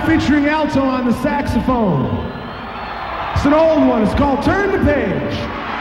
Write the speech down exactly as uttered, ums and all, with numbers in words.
featuring alto on the saxophone. It's an old one. It's called Turn the Page.